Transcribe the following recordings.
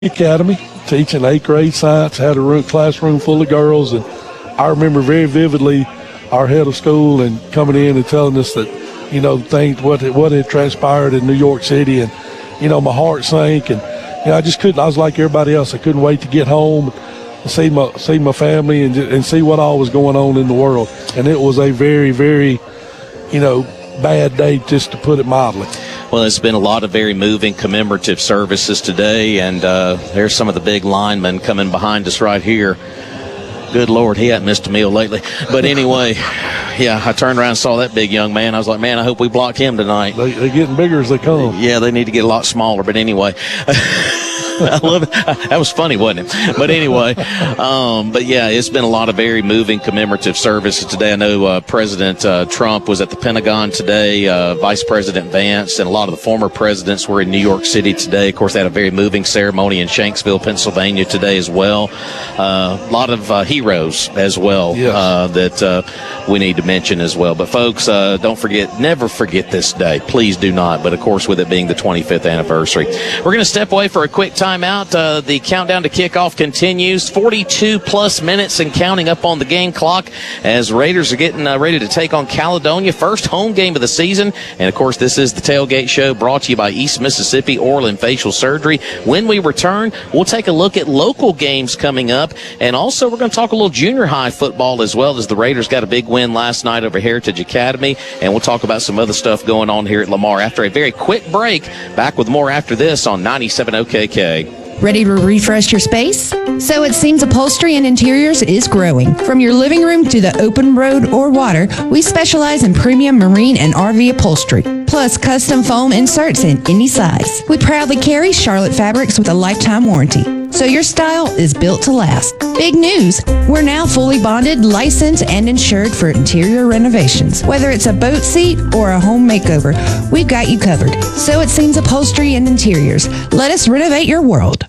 Academy, teaching 8th grade science, had a classroom full of girls, and I remember very vividly our head of school and coming in and telling us that, things, what had transpired in New York City, and, my heart sank, and, I just couldn't, I was like everybody else, I couldn't wait to get home, and see my family and see what all was going on in the world, and it was a very, very, bad day, just to put it mildly. Well, there's been a lot of very moving commemorative services today, and there's some of the big linemen coming behind us right here. Good Lord, he hasn't missed a meal lately. But anyway, yeah, I turned around and saw that big young man. I was like, man, I hope we block him tonight. They're getting bigger as they come. Yeah, they need to get a lot smaller. But anyway, I love it. That was funny, wasn't it? But anyway, but yeah, it's been a lot of very moving commemorative services today. I know President Trump was at the Pentagon today, Vice President Vance, and a lot of the former presidents were in New York City today. Of course, they had a very moving ceremony in Shanksville, Pennsylvania today as well. A lot of heroes as well. Yes. That we need to mention as well. But folks, don't forget, never forget this day. Please do not. But of course, with it being the 25th anniversary, we're going to step away for a quick time out. The countdown to kickoff continues. 42 plus minutes and counting up on the game clock as Raiders are getting ready to take on Caledonia. First home game of the season. And of course, this is the Tailgate Show brought to you by East Mississippi Oral and Facial Surgery. When we return, we'll take a look at local games coming up. And also, we're going to talk a little junior high football as well, as the Raiders got a big win last night over Heritage Academy. And we'll talk about some other stuff going on here at Lamar after a very quick break. Back with more after this on 97 OKK. Ready to refresh your space? So it seems upholstery and interiors is growing. From your living room to the open road or water, we specialize in premium marine and RV upholstery, plus custom foam inserts in any size. We proudly carry Charlotte Fabrics with a lifetime warranty, so your style is built to last. Big news! We're now fully bonded, licensed, and insured for interior renovations. Whether it's a boat seat or a home makeover, we've got you covered. So it seems upholstery and interiors. Let us renovate your world.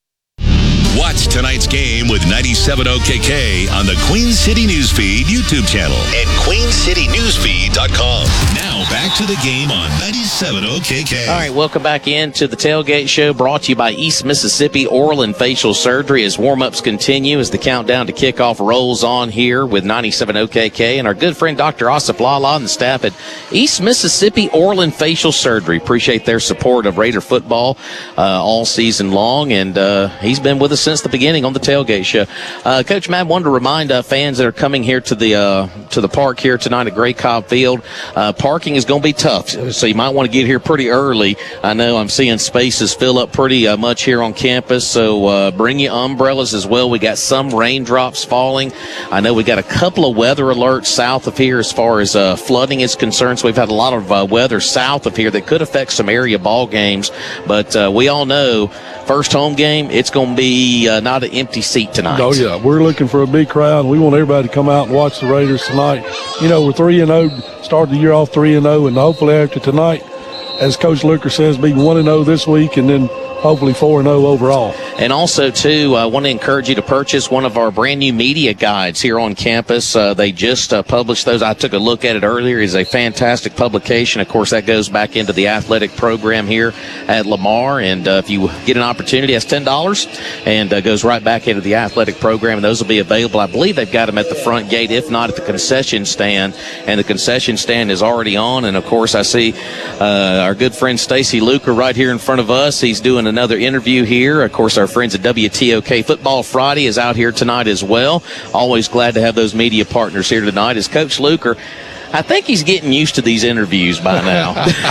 Watch tonight's game with 97 OKK on the Queen City Newsfeed YouTube channel and queencitynewsfeed.com. Now back to the game on 97 OKK. All right, welcome back into the Tailgate Show brought to you by East Mississippi Oral and Facial Surgery as warm-ups continue, as the countdown to kickoff rolls on here with 97 OKK and our good friend Dr. Asif Lala and the staff at East Mississippi Oral and Facial Surgery. Appreciate their support of Raider football all season long, and he's been with us since the beginning on the Tailgate Show. Coach Matt wanted to remind fans that are coming here to the park here tonight at Gray Cobb Field, parking is going to be tough, so you might want to get here pretty early. I know I'm seeing spaces fill up pretty much here on campus, so bring your umbrellas as well. We got some raindrops falling. I know we got a couple of weather alerts south of here as far as flooding is concerned, so we've had a lot of weather south of here that could affect some area ball games, but we all know first home game, it's going to be not an empty seat tonight. Oh, yeah. We're looking for a big crowd. We want everybody to come out and watch the Raiders tonight. We're 3-0, started the year off 3-0, and hopefully after tonight, as Coach Luker says, be 1-0 this week and then hopefully 4-0 overall. And also, too, I want to encourage you to purchase one of our brand new media guides here on campus. They just published those. I took a look at it earlier. It's a fantastic publication. Of course, that goes back into the athletic program here at Lamar. And if you get an opportunity, that's $10 and goes right back into the athletic program. And those will be available. I believe they've got them at the front gate, if not at the concession stand. And the concession stand is already on. And, of course, I see our good friend Stacy Luker right here in front of us. He's doing another interview here. Of course, our friends at WTOK Football Friday is out here tonight as well. Always glad to have those media partners here tonight. As Coach Luker, I think he's getting used to these interviews by now.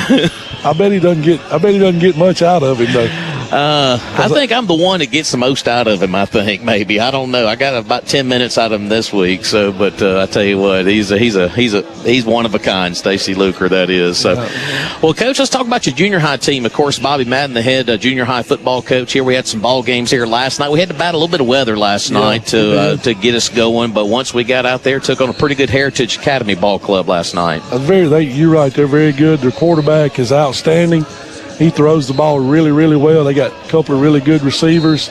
I bet he doesn't get much out of it though. I think I'm the one that gets the most out of him. I think maybe I don't know. I got about 10 minutes out of him this week. So, but I tell you what, he's one of a kind. Stacy Luker, that is. So, well, Coach, let's talk about your junior high team. Of course, Bobby Madden, the head junior high football coach here. We had some ball games here last night. We had to battle a little bit of weather last night to get us going. But once we got out there, took on a pretty good Heritage Academy ball club last night. You're right. They're very good. Their quarterback is outstanding. He throws the ball really, really well. They got a couple of really good receivers.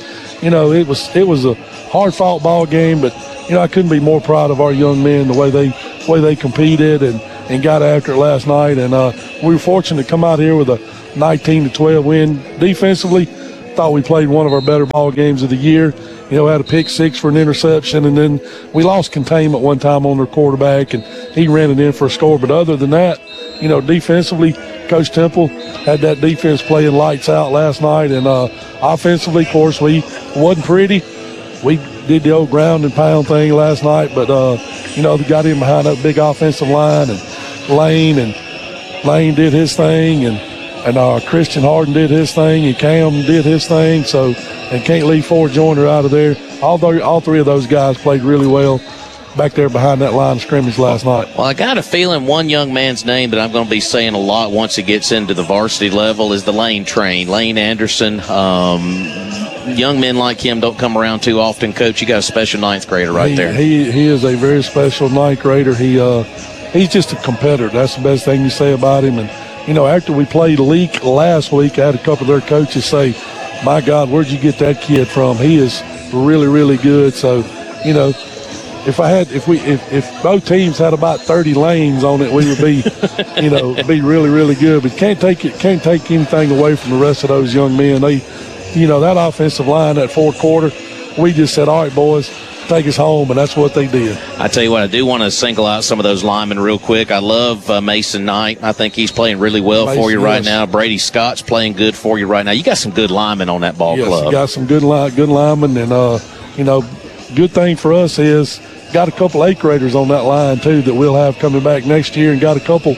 It was a hard-fought ball game, but I couldn't be more proud of our young men, the way they competed and got after it last night. And we were fortunate to come out here with a 19-12 win. Defensively, thought we played one of our better ball games of the year. You know, had a pick six for an interception, and then we lost containment one time on their quarterback, and he ran it in for a score. But other than that, you know, defensively, Coach Temple had that defense playing lights out last night, and offensively, of course, we wasn't pretty. We did the old ground and pound thing last night, but, you know, they got in behind that big offensive line, and Lane did his thing, and Christian Harden did his thing, and Cam did his thing, so, and can't leave Ford Joyner out of there. All three of those guys played really well back there behind that line of scrimmage last night. Well, I got a feeling one young man's name that I'm going to be saying a lot once he gets into the varsity level is the Lane train, Lane Anderson. Young men like him don't come around too often. Coach, you got a special ninth grader right there. He is a very special ninth grader. He's just a competitor. That's the best thing you say about him. And, you know, after we played Leak last week, I had a couple of their coaches say, my God, where'd you get that kid from? He is really, really good. So, you know, if both teams had about 30 lanes on it, we would be, you know, be really, really good. But can't take anything away from the rest of those young men. They, you know, that offensive line, that fourth quarter, we just said, all right, boys, take us home, and that's what they did. I tell you what, I do want to single out some of those linemen real quick. I love Mason Knight. I think he's playing really well for you right now. Brady Scott's playing good for you right now. You got some good linemen on that ball club. You got some good linemen, and, you know, good thing for us is got a couple eighth graders on that line, too, that we'll have coming back next year, and got a couple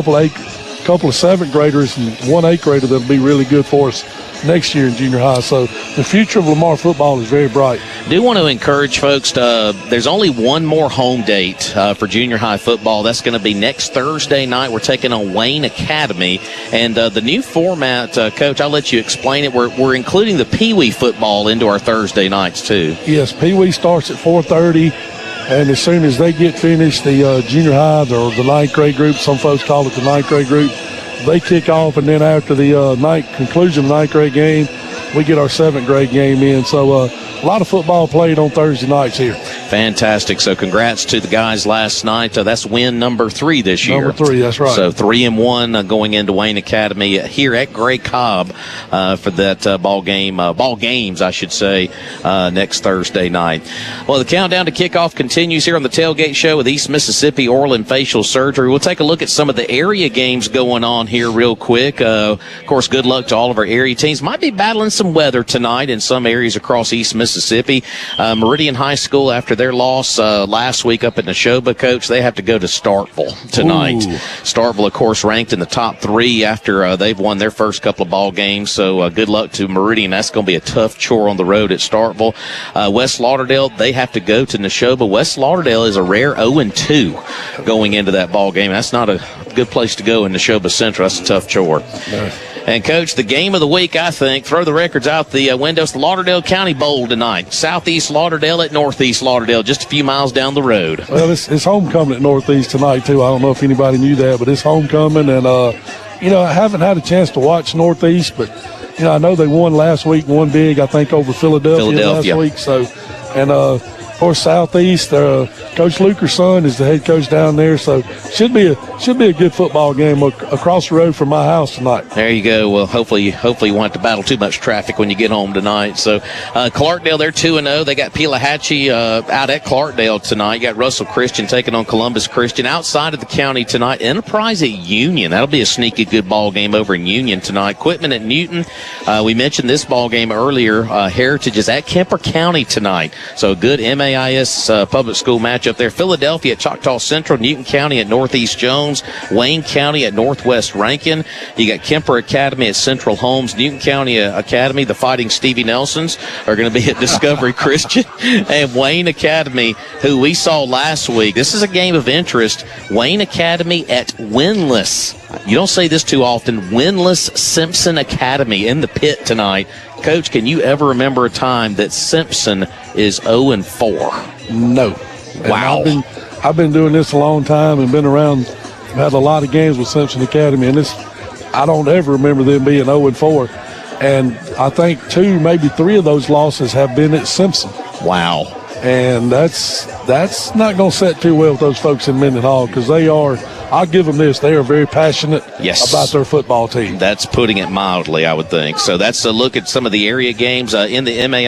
of seventh graders and one eighth grader that'll be really good for us next year in junior high. So the future of Lamar football is very bright. Do want to encourage folks there's only one more home date for junior high football. That's going to be next Thursday night. We're taking on Wayne Academy, and the new format, Coach, I'll let you explain it. We're including the Pee Wee football into our Thursday nights too. Yes, Pee Wee starts at 4:30. And as soon as they get finished, the junior high or the ninth grade group, some folks call it the ninth grade group, they kick off, and then after the conclusion of the ninth grade game, we get our seventh grade game in. So a lot of football played on Thursday nights here. Fantastic. So congrats to the guys last night. That's win number 3 this year. Number 3, that's right. So 3-1 going into Wayne Academy here at Gray Cobb for that ball games, I should say, next Thursday night. Well, the countdown to kickoff continues here on the Tailgate Show with East Mississippi Oral and Facial Surgery. We'll take a look at some of the area games going on here real quick. Of course, good luck to all of our area teams. Might be battling some weather tonight in some areas across East Mississippi. Meridian High School, after their loss last week up in Neshoba, Coach, they have to go to Starkville tonight. Ooh. Starkville, of course, ranked in the top 3 after they've won their first couple of ball games. So good luck to Meridian. That's going to be a tough chore on the road at Starkville. West Lauderdale, they have to go to Neshoba. West Lauderdale is a rare 0-2 going into that ball game. That's not a good place to go in Neshoba Central. That's a tough chore. No. And, Coach, the game of the week, I think, throw the records out the windows, the Lauderdale County Bowl tonight. Southeast Lauderdale at Northeast Lauderdale, just a few miles down the road. Well, it's homecoming at Northeast tonight, too. I don't know if anybody knew that, but it's homecoming. And, you know, I haven't had a chance to watch Northeast, but, you know, I know they won last week, won big, I think, over Philadelphia. Last week. So, and, of course, Southeast, Coach Luker's son is the head coach down there, so should be a good football game across the road from my house tonight. There you go. Well, hopefully you won't have to battle too much traffic when you get home tonight. So Clarkdale, they're 2-0. They got Pelahatchie out at Clarkdale tonight. You got Russell Christian taking on Columbus Christian. Outside of the county tonight, Enterprise at Union. That'll be a sneaky good ball game over in Union tonight. Quitman at Newton. We mentioned this ball game earlier. Heritage is at Kemper County tonight. So a good MAIS public school matchup there. Philadelphia at Choctaw Central, Newton County at Northeast Jones, Wayne County at Northwest Rankin. You got Kemper Academy at Central Holmes, Newton County Academy, the Fighting Stevie Nelsons are going to be at Discovery Christian, and Wayne Academy, who we saw last week. This is a game of interest. Wayne Academy at winless. You don't say this too often. Winless Simpson Academy in the pit tonight. Coach, can you ever remember a time that Simpson is 0-4? No. Wow. I've been doing this a long time and been around, had a lot of games with Simpson Academy, and I don't ever remember them being 0-4. And I think 2, maybe 3 of those losses have been at Simpson. Wow. And that's not going to set too well with those folks in Mendenhall, because they are I'll give them this. They are very passionate Yes. about their football team. That's putting it mildly, I would think. So that's a look at some of the area games in the MA